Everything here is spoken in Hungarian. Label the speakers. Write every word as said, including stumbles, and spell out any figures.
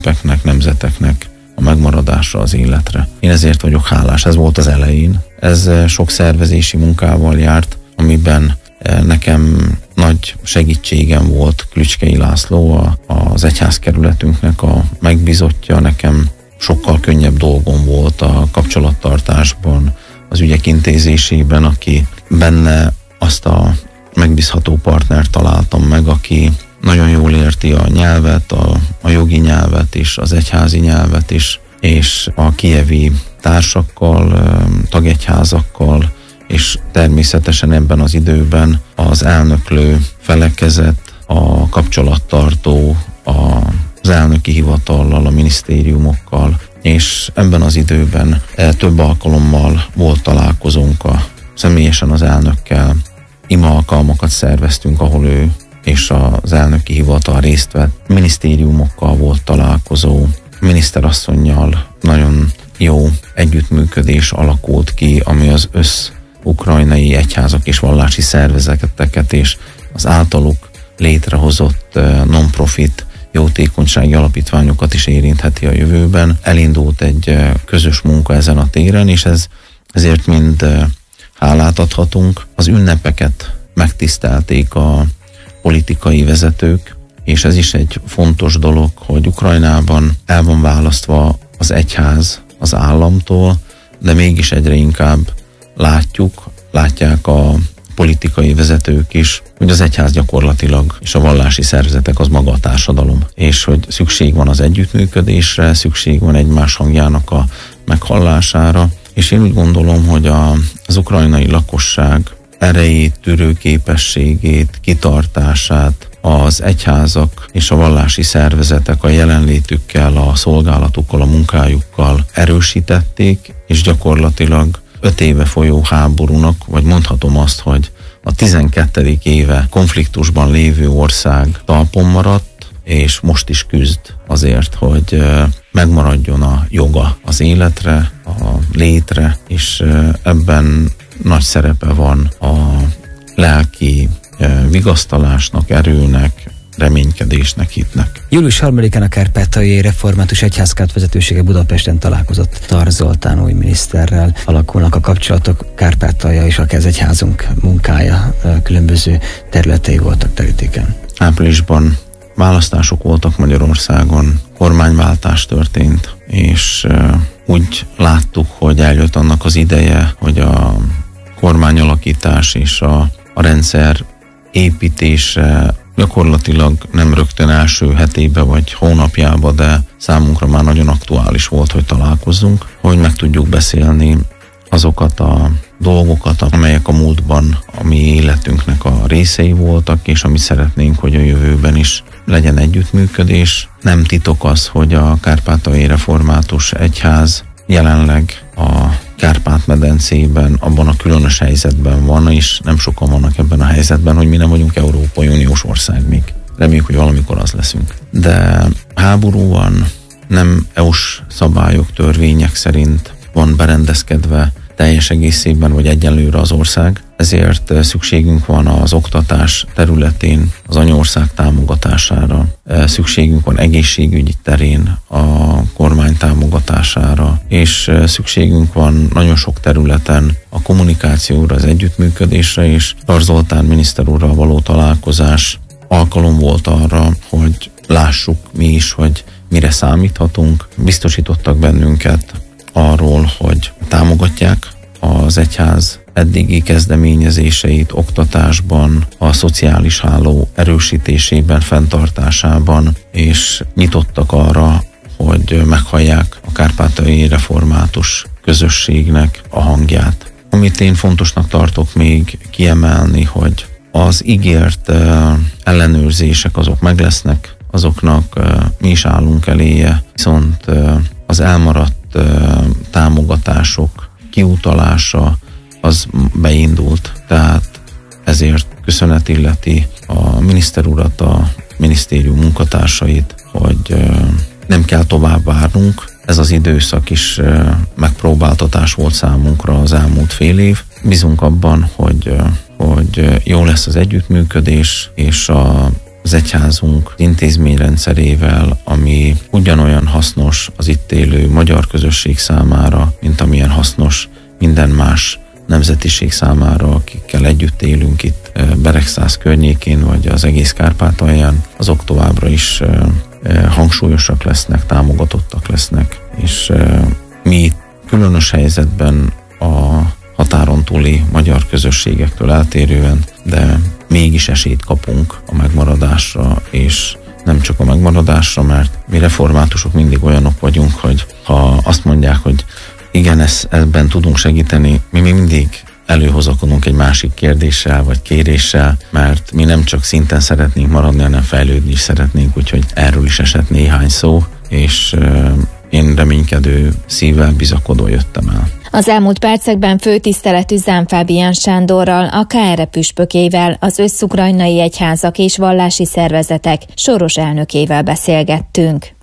Speaker 1: népeknek, nemzeteknek a megmaradásra, az életre. Én ezért vagyok hálás, ez volt az elején. Ez sok szervezési munkával járt, amiben nekem nagy segítségem volt Klücskei László, az egyházkerületünknek a megbízottja, nekem sokkal könnyebb dolgom volt a kapcsolattartásban, az ügyek intézésében, aki benne azt a megbízható partnert találtam meg, aki nagyon jól érti a nyelvet, a, a jogi nyelvet is, az egyházi nyelvet is, és a kijevi társakkal, tagegyházakkal, és természetesen ebben az időben az elnöklő felekezet, a kapcsolattartó, az elnöki hivatallal, a minisztériumokkal, és ebben az időben több alkalommal volt találkozónk a, személyesen az elnökkel, ima alkalmakat szerveztünk, ahol ő és az elnöki hivatal részt vett. Minisztériumokkal volt találkozó, miniszterasszonnyal nagyon jó együttműködés alakult ki, ami az össz-ukrajnai egyházak és vallási szervezeteket és az általuk létrehozott non-profit jótékonysági alapítványokat is érintheti a jövőben. Elindult egy közös munka ezen a téren, és ez, ezért mind hálát adhatunk. Az ünnepeket megtisztelték a politikai vezetők, és ez is egy fontos dolog, hogy Ukrajnában el van választva az egyház az államtól, de mégis egyre inkább látjuk, látják a politikai vezetők is, hogy az egyház gyakorlatilag és a vallási szervezetek az maga a társadalom, és hogy szükség van az együttműködésre, szükség van egymás hangjának a meghallására, és én úgy gondolom, hogy a, az ukrajnai lakosság erejét, tűrőképességét, kitartását az egyházak és a vallási szervezetek a jelenlétükkel, a szolgálatukkal, a munkájukkal erősítették, és gyakorlatilag öt éve folyó háborúnak, vagy mondhatom azt, hogy a tizenkettedik éve konfliktusban lévő ország talpon maradt, és most is küzd azért, hogy megmaradjon a joga az életre, a létre, és ebben nagy szerepe van a lelki vigasztalásnak, erőnek, reménykedésnek, hitnek.
Speaker 2: július harmadikán a Kárpátaljai Református Egyházkárt vezetősége Budapesten találkozott Tar Zoltán új miniszterrel. Alakulnak a kapcsolatok, Kárpátalja és akár az egyházunk munkája különböző területei voltak terítéken.
Speaker 1: Áprilisban választások voltak Magyarországon, kormányváltás történt, és úgy láttuk, hogy eljött annak az ideje, hogy a kormányalakítás és a, a rendszer építése gyakorlatilag nem rögtön első hetébe vagy hónapjába, de számunkra már nagyon aktuális volt, hogy találkozzunk, hogy meg tudjuk beszélni azokat a dolgokat, amelyek a múltban a mi életünknek a részei voltak, és amit szeretnénk, hogy a jövőben is legyen együttműködés. Nem titok az, hogy a Kárpátaljai Református Egyház jelenleg a Kárpát-medencében abban a különös helyzetben van, és nem sokan vannak ebben a helyzetben, hogy mi nem vagyunk Európai Uniós ország még. Reméljük, hogy valamikor az leszünk. De háború van, nem é u-s szabályok, törvények szerint van berendezkedve teljes egészében vagy egyenlőre az ország, ezért szükségünk van az oktatás területén az anyaország támogatására, szükségünk van egészségügyi terén a kormány támogatására, és szükségünk van nagyon sok területen a kommunikációra, az együttműködésre, és Tar Zoltán miniszter úrral való találkozás alkalom volt arra, hogy lássuk mi is, hogy mire számíthatunk. Biztosítottak bennünket arról, hogy támogatják az egyház eddigi kezdeményezéseit oktatásban, a szociális háló erősítésében, fenntartásában, és nyitottak arra, hogy meghallják a kárpátaljai református közösségnek a hangját. Amit én fontosnak tartok még kiemelni, hogy az ígért uh, ellenőrzések azok meg lesznek, azoknak uh, mi is állunk eléje, viszont uh, az elmaradt uh, támogatások kiutalása az beindult, tehát ezért köszönet illeti a miniszter urat, a minisztérium munkatársait, hogy uh, nem kell tovább várnunk. Ez az időszak is uh, megpróbáltatás volt számunkra az elmúlt fél év. Bízunk abban, hogy, uh, hogy jó lesz az együttműködés, és a az egyházunk intézményrendszerével, ami ugyanolyan hasznos az itt élő magyar közösség számára, mint amilyen hasznos minden más nemzetiség számára, akikkel együtt élünk itt Beregszász környékén, vagy az egész Kárpátalján, azok továbbra is hangsúlyosak lesznek, támogatottak lesznek, és mi különös helyzetben a határon túli magyar közösségektől eltérően, de mégis esélyt kapunk a megmaradásra, és nem csak a megmaradásra, mert mi reformátusok mindig olyanok vagyunk, hogy ha azt mondják, hogy igen, ezt, ebben tudunk segíteni, mi még mindig előhozakodunk egy másik kérdéssel vagy kéréssel, mert mi nem csak szinten szeretnénk maradni, hanem fejlődni is szeretnénk, úgyhogy erről is esett néhány szó, és euh, én reménykedő szívvel, bizakodó jöttem el.
Speaker 3: Az elmúlt percekben főtiszteletű Zám Fábián Sándorral, a ká er e püspökével, az összukrajnai egyházak és vallási szervezetek soros elnökével beszélgettünk.